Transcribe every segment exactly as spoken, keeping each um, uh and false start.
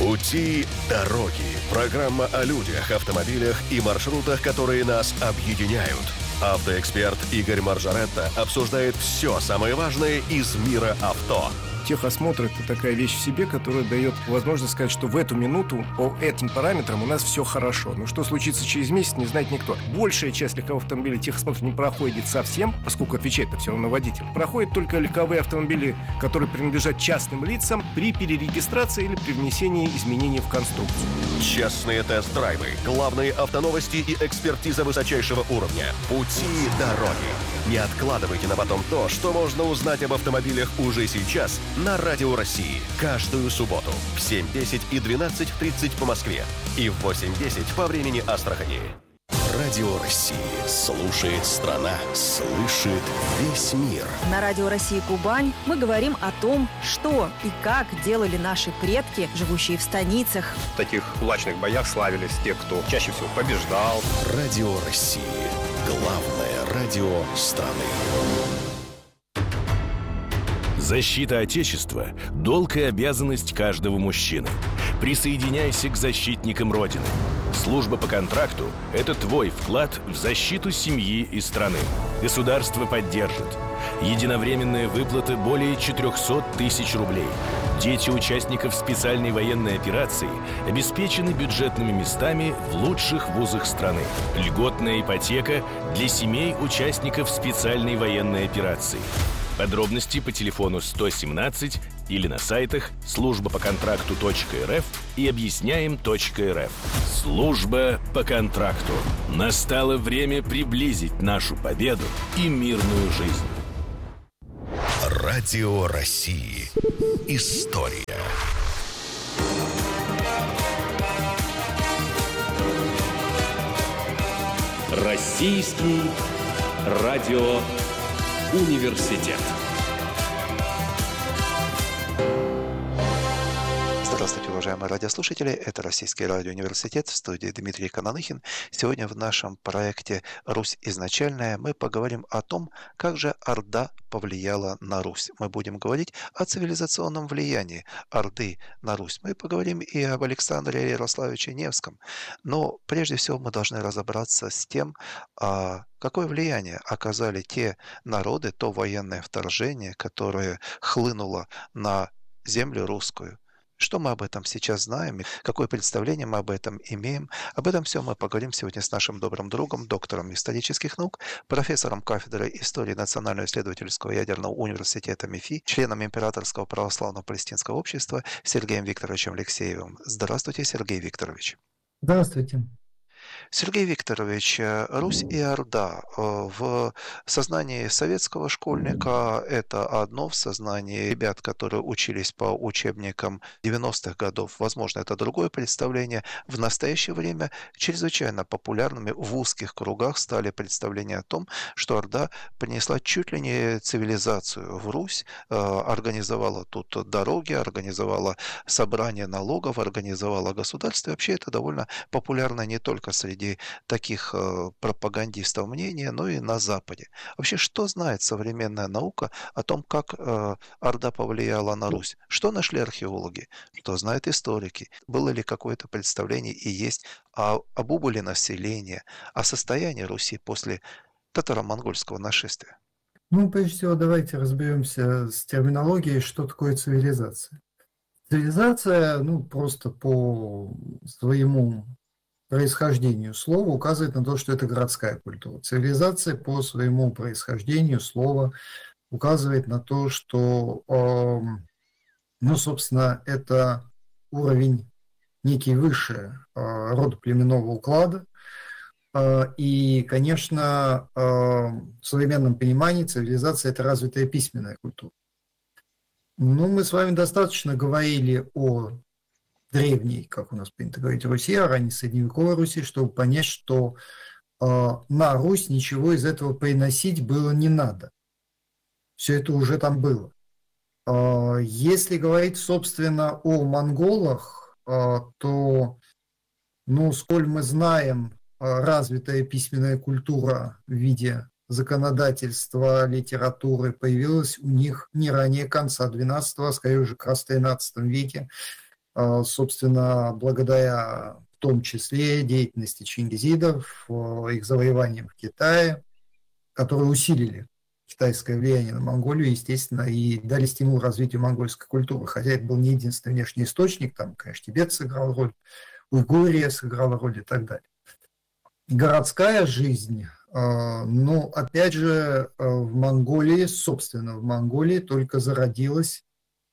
Пути дороги. Программа о людях, автомобилях и маршрутах, которые нас объединяют. Автоэксперт Игорь Маржаретта обсуждает все самое важное из мира авто. Техосмотр – это такая вещь в себе, которая дает возможность сказать, что в эту минуту по этим параметрам у нас все хорошо. Но что случится через месяц, не знает никто. Большая часть легковых автомобилей техосмотр не проходит совсем, поскольку отвечает-то все равно водитель. Проходят только легковые автомобили, которые принадлежат частным лицам при перерегистрации или при внесении изменений в конструкцию. Частные тест-драйвы, главные автоновости и экспертиза высочайшего уровня. Пути дороги. Не откладывайте на потом то, что можно узнать об автомобилях уже сейчас на Радио России. Каждую субботу в семь десять и двенадцать тридцать по Москве и в восемь десять по времени Астрахани. Радио России. Слушает страна. Слышит весь мир. На Радио России Кубань мы говорим о том, что и как делали наши предки, живущие в станицах. В таких кулачных боях славились те, кто чаще всего побеждал. Радио России. Главное радио страны. Защита Отечества – долг и обязанность каждого мужчины. Присоединяйся к защитникам Родины. Служба по контракту – это твой вклад в защиту семьи и страны. Государство поддержит. Единовременная выплата более четыреста тысяч рублей. Дети участников специальной военной операции обеспечены бюджетными местами в лучших вузах страны. Льготная ипотека для семей участников специальной военной операции. Подробности по телефону сто семнадцать или на сайтах служба по контракту точка эр эф и объясняем точка эр эф. Служба по контракту. Настало время приблизить нашу победу и мирную жизнь. Радио России. История. Российский радиоуниверситет. Здравствуйте, уважаемые радиослушатели. Это Российский радиоуниверситет, в студии Дмитрий Кананыхин. Сегодня в нашем проекте «Русь изначальная» мы поговорим о том, как же Орда повлияла на Русь. Мы будем говорить о цивилизационном влиянии Орды на Русь. Мы поговорим и об Александре Ярославиче Невском. Но прежде всего мы должны разобраться с тем, какое влияние оказали те народы, то военное вторжение, которое хлынуло на землю русскую. Что мы об этом сейчас знаем, какое представление мы об этом имеем, об этом все мы поговорим сегодня с нашим добрым другом, доктором исторических наук, профессором кафедры истории Национального исследовательского ядерного университета МИФИ, членом Императорского православного палестинского общества Сергеем Викторовичем Алексеевым. Здравствуйте, Сергей Викторович. Здравствуйте. Сергей Викторович, Русь и Орда в сознании советского школьника это одно, в сознании ребят, которые учились по учебникам девяностых годов, возможно, это другое представление. В настоящее время чрезвычайно популярными в узких кругах стали представления о том, что Орда принесла чуть ли не цивилизацию в Русь, организовала тут дороги, организовала собрание налогов, организовала государство. И вообще это довольно популярно не только среди таких э, пропагандистов мнения, но и на Западе. Вообще, что знает современная наука о том, как э, Орда повлияла на Русь? Что нашли археологи? Что знают историки? Было ли какое-то представление и есть о, об убыли населения, о состоянии Руси после татаро-монгольского нашествия? Ну, прежде всего, давайте разберемся с терминологией, что такое цивилизация. Цивилизация, ну, просто по своему происхождению слова указывает на то, что это городская культура. Цивилизация по своему происхождению слова указывает на то, что, э, ну, собственно, это уровень некий выше э, рода племенного уклада. Э, и, конечно, э, в современном понимании цивилизация – это развитая письменная культура. Ну, мы с вами достаточно говорили о древней, как у нас принято говорить, Руси, а ранней средневековой Руси, чтобы понять, что э, на Русь ничего из этого приносить было не надо. Все это уже там было. Э, если говорить, собственно, о монголах, э, то, ну, сколь мы знаем, э, развитая письменная культура в виде законодательства, литературы появилась у них не ранее конца двенадцатого, а скорее уже как раз в тринадцатом веке. собственно, благодаря в том числе деятельности чингизидов, их завоеваниям в Китае, которые усилили китайское влияние на Монголию, естественно, и дали стимул развитию монгольской культуры. Хотя это был не единственный внешний источник, там, конечно, Тибет сыграл роль, Уйгурия сыграла роль и так далее. Городская жизнь, ну, опять же, в Монголии, собственно, в Монголии только зародилась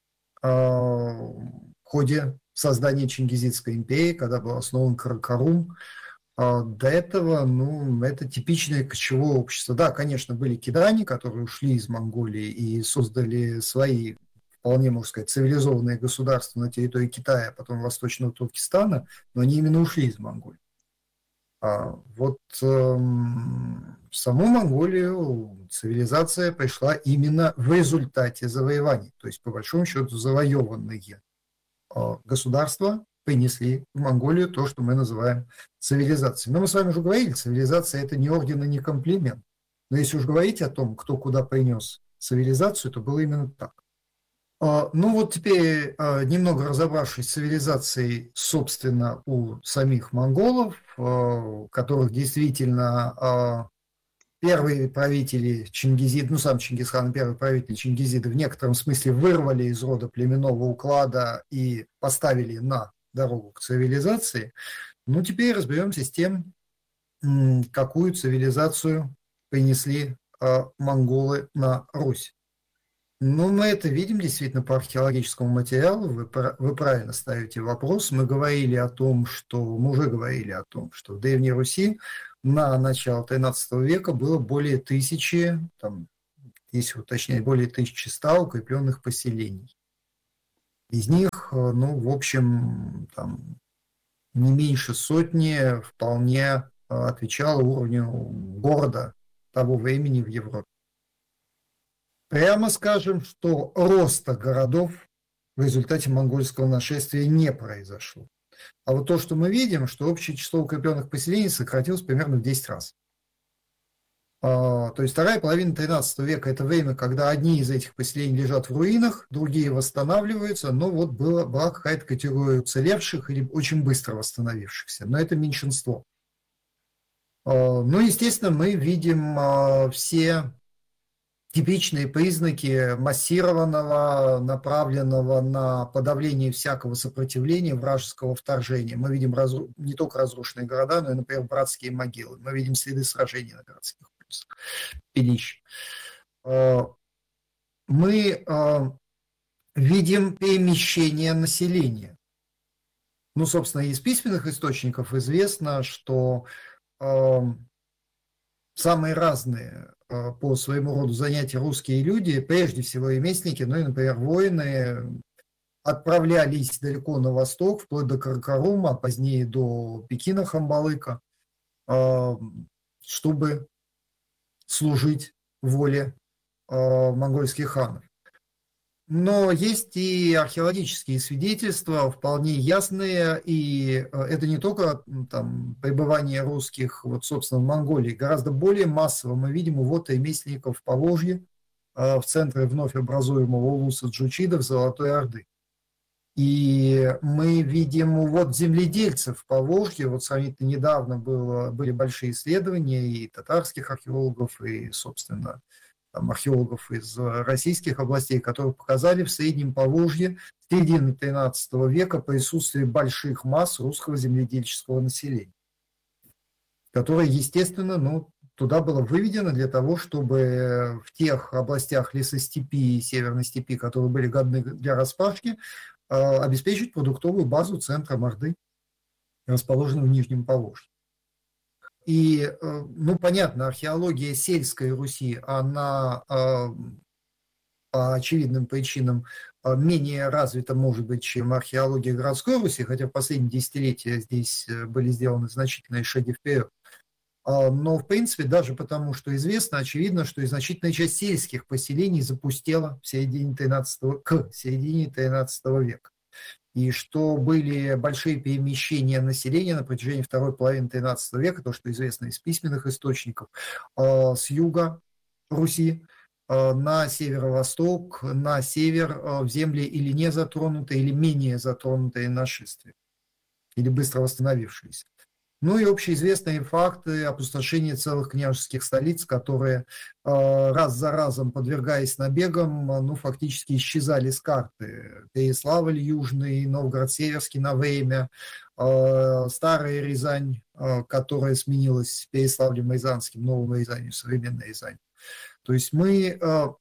в ходе создания Чингизидской империи, когда был основан Каракарум. До этого, ну, это типичное кочевое общество. Да, конечно, были кидани, которые ушли из Монголии и создали свои, вполне, можно сказать, цивилизованные государства на территории Китая, а потом Восточного Туркестана, но они именно ушли из Монголии. А вот эм, в саму Монголию цивилизация пришла именно в результате завоеваний. То есть, по большому счету, завоеванные э, государства принесли в Монголию то, что мы называем цивилизацией. Но мы с вами уже говорили, цивилизация – это не орден и не комплимент. Но если уж говорить о том, кто куда принес цивилизацию, то было именно так. Ну вот теперь, немного разобравшись с цивилизацией, собственно, у самих монголов, которых действительно первые правители Чингизида, ну сам Чингисхан, первый правитель Чингизида в некотором смысле вырвали из рода племенного уклада и поставили на дорогу к цивилизации. Ну теперь разберемся с тем, какую цивилизацию принесли монголы на Русь. Ну, мы это видим действительно по археологическому материалу. Вы, вы правильно ставите вопрос. Мы говорили о том, что мы уже говорили о том, что в Древней Руси на начало тринадцатого века было более тысячи, там, если уточнять, более тысячи ста укрепленных поселений. Из них, ну, в общем, там, не меньше сотни вполне отвечало уровню города того времени в Европе. Прямо скажем, что роста городов в результате монгольского нашествия не произошло. А вот то, что мы видим, что общее число укрепленных поселений сократилось примерно в десять раз. А, то есть вторая половина тринадцатого века – это время, когда одни из этих поселений лежат в руинах, другие восстанавливаются, но вот была, была какая-то категория уцелевших или очень быстро восстановившихся, но это меньшинство. А, ну, естественно, мы видим а, все типичные признаки массированного, направленного на подавление всякого сопротивления вражеского вторжения. Мы видим разру... не только разрушенные города, но и, например, братские могилы. Мы видим следы сражений на городских улицах, пилищ. Мы видим перемещение населения. Ну, собственно, из письменных источников известно, что самые разные по своему роду занятия русские люди, прежде всего ремесленники, ну и, например, воины, отправлялись далеко на восток, вплоть до Каракарума, а позднее до Пекина, Хамбалыка, чтобы служить воле монгольских ханов. Но есть и археологические свидетельства, вполне ясные, и это не только там, пребывание русских, вот, собственно, в Монголии, гораздо более массово мы видим увод ремесленников в Поволжье, в центре вновь образуемого улуса джучидов Золотой Орды. И мы видим увод земледельцев в Поволжье, вот сравнительно недавно было, были большие исследования и татарских археологов, и, собственно, там, археологов из российских областей, которые показали в Среднем Поволжье с середины тринадцатого века присутствие больших масс русского земледельческого населения, которое, естественно, ну, туда было выведено для того, чтобы в тех областях лесостепи и северной степи, которые были годны для распашки, обеспечить продуктовую базу центра Орды, расположенного в Нижнем Поволжье. И, ну, понятно, археология сельской Руси, она по очевидным причинам менее развита, может быть, чем археология городской Руси, хотя в последние десятилетия здесь были сделаны значительные шаги вперед. Но, в принципе, даже потому, что известно, очевидно, что и значительная часть сельских поселений запустела в середине тринадцатого, к середине тринадцатого века. И что были большие перемещения населения на протяжении второй половины тринадцатого века, то, что известно из письменных источников, с юга Руси на северо-восток, на север, в земли или не затронутые, или менее затронутые нашествием, или быстро восстановившиеся. Ну и общеизвестные факты опустошения целых княжеских столиц, которые раз за разом, подвергаясь набегам, ну, фактически исчезали с карты. Переславль Южный, Новгород-Северский на время, Старая Рязань, которая сменилась Переславлем Рязанским, Новым Рязанью, современной Рязань. То есть мы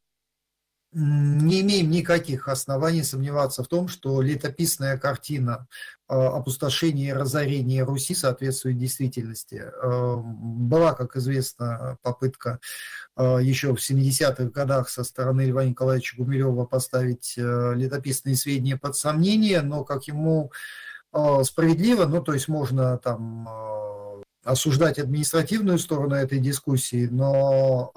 не имеем никаких оснований сомневаться в том, что летописная картина опустошения и разорения Руси соответствует действительности. Была, как известно, попытка еще в семидесятых годах со стороны Льва Николаевича Гумилева поставить летописные сведения под сомнение, но как ему справедливо, ну то есть можно там осуждать административную сторону этой дискуссии, но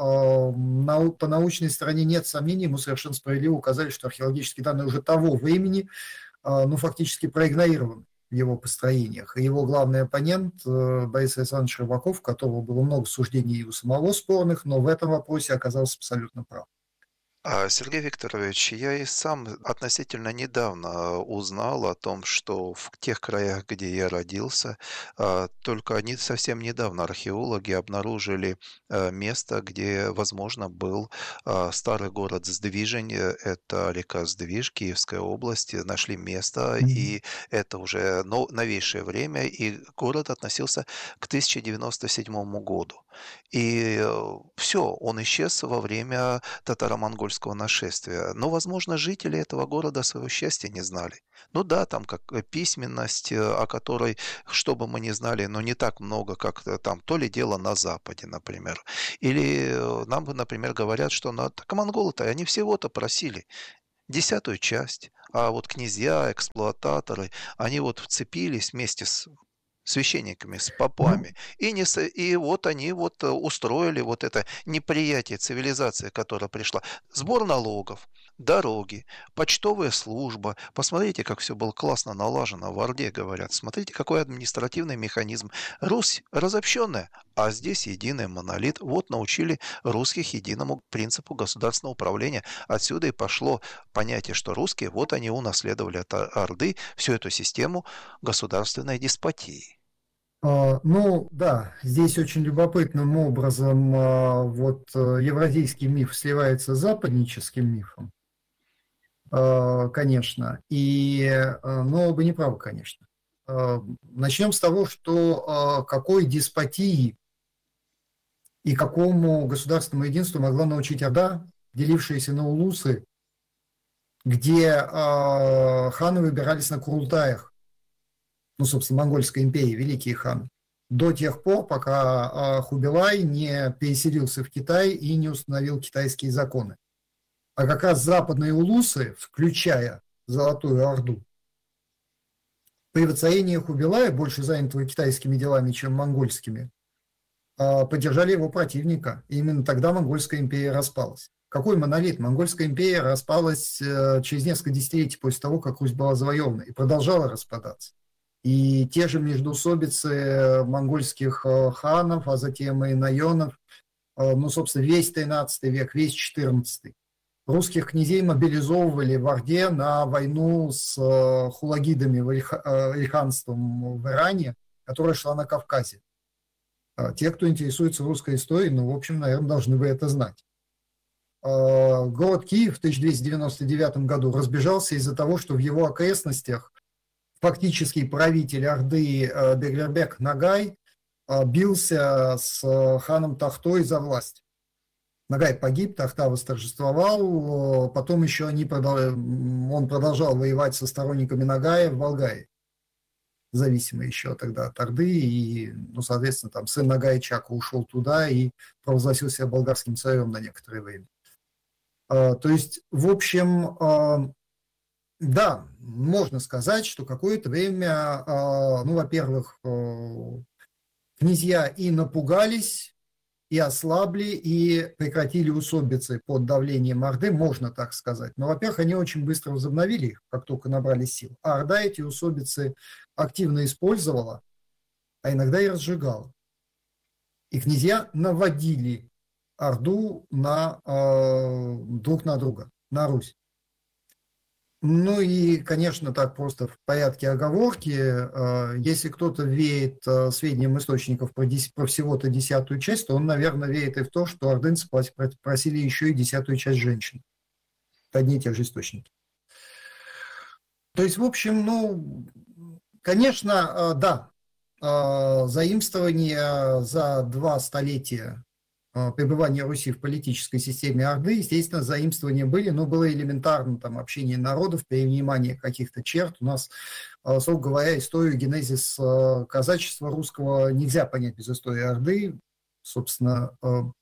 э, по научной стороне нет сомнений, ему совершенно справедливо указали, что археологические данные уже того времени, э, ну, фактически проигнорированы в его построениях. И его главный оппонент э, Борис Александрович Рыбаков, у которого было много суждений и у самого спорных, но в этом вопросе оказался абсолютно прав. Сергей Викторович, я и сам относительно недавно узнал о том, что в тех краях, где я родился, только они совсем недавно археологи обнаружили место, где, возможно, был старый город Сдвижень, это река Сдвиж, Киевская область, нашли место, mm-hmm. и это уже новейшее время, и город относился к тысяча девятьсот девяносто седьмому году. И все, он исчез во время татаро-монгольского нашествия. Но, возможно, жители этого города своего счастья не знали. Ну да, там как письменность, о которой, что бы мы ни знали, но не так много, как там, то ли дело на Западе, например. Или нам, например, говорят, что на, так монголы-то, они всего-то просили десятую часть, а вот князья, эксплуататоры, они вот вцепились вместе с священниками, с попами. И, не, и вот они вот устроили вот это неприятие цивилизации, которая пришла. Сбор налогов, дороги, почтовая служба. Посмотрите, как все было классно налажено в Орде, говорят. Смотрите, какой административный механизм. Русь разобщенная, а здесь единый монолит. Вот научили русских единому принципу государственного управления. Отсюда и пошло понятие, что русские, вот они унаследовали от Орды всю эту систему государственной деспотии. Ну да, здесь очень любопытным образом вот евразийский миф сливается с западническим мифом, конечно, и, но вы не правы, конечно. Начнем с того, что какой деспотии и какому государственному единству могла научить Орда, делившаяся на улусы, где ханы выбирались на курултаях, ну, собственно, Монгольской империи, великие ханы, до тех пор, пока Хубилай не переселился в Китай и не установил китайские законы. А как раз западные улусы, включая Золотую Орду, при воцарении Хубилая, больше занятого китайскими делами, чем монгольскими, поддержали его противника. И именно тогда Монгольская империя распалась. Какой монолит? Монгольская империя распалась через несколько десятилетий после того, как Русь была завоевана, и продолжала распадаться. И те же междоусобицы монгольских ханов, а затем и наёнов, ну, собственно, весь тринадцатый век, весь четырнадцатый. Русских князей мобилизовывали в Орде на войну с хулагидами, ильханством в Иране, которая шла на Кавказе. Те, кто интересуется русской историей, ну, в общем, наверное, должны бы это знать. Город Киев в тысяча двести девяносто девятом году разбежался из-за того, что в его окрестностях фактический правитель Орды Беглербек Нагай бился с ханом Тахтой за власть. Нагай погиб, Тахта восторжествовал, потом еще они продол... он продолжал воевать со сторонниками Нагая в Болгарии, зависимо еще тогда от Орды, и, ну, соответственно, там сын Нагая Чака ушел туда и провозгласил себя болгарским царем на некоторое время. То есть, в общем, да, можно сказать, что какое-то время, ну, во-первых, князья и напугались, и ослабли, и прекратили усобицы под давлением Орды, можно так сказать. Но, во-первых, они очень быстро возобновили их, как только набрали сил. А Орда эти усобицы активно использовала, а иногда и разжигала. И князья наводили Орду на, э, друг на друга, на Русь. Ну и, конечно, так просто в порядке оговорки, э, если кто-то веет э, сведениям источников про, дес, про всего-то десятую часть, то он, наверное, веет и в то, что ордынцы просили еще и десятую часть женщин. Это одни и те же источники. То есть, в общем, ну, конечно, э, да, э, заимствование за два столетия пребывания Руси в политической системе Орды, естественно, заимствования были, но было элементарно там общение народов, перенимание каких-то черт. У нас, строго говоря, историю, генезис казачества русского нельзя понять без истории Орды. Собственно,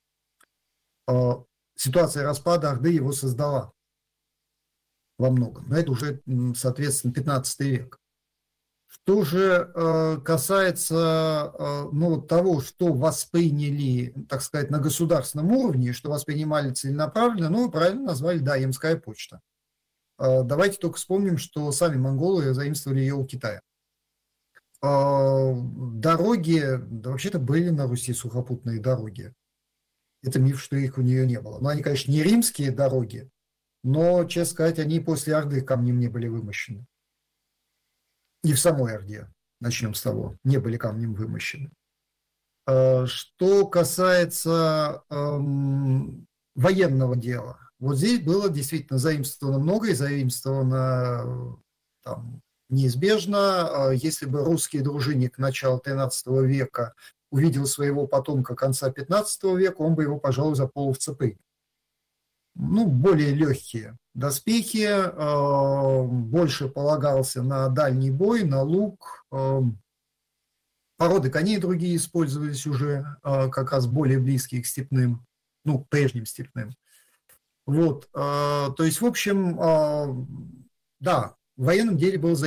ситуация распада Орды его создала во многом. Но это уже, соответственно, пятнадцатый век. Что же э, касается э, ну, того, что восприняли, так сказать, на государственном уровне, что воспринимали целенаправленно, ну, вы правильно назвали, да, Ямская почта. Э, давайте только вспомним, что сами монголы заимствовали ее у Китая. Э, дороги, да, вообще-то были на Руси сухопутные дороги. Это миф, что их у нее не было. Но они, конечно, не римские дороги, но, честно сказать, они после Орды камнем не были вымощены. И в самой Орде, начнем с того, не были камнем вымощены. Что касается эм, военного дела, вот здесь было действительно заимствовано много, и заимствовано там, неизбежно. Если бы русский дружинник начала тринадцатого века увидел своего потомка конца пятнадцатого века, он бы его, пожалуй, заполол в цепи. Ну, более легкие доспехи, э, больше полагался на дальний бой, на лук. Э, породы коней другие использовались уже, э, как раз более близкие к степным, ну, к прежним степным. Вот, э, то есть, в общем, э, да, в военном деле было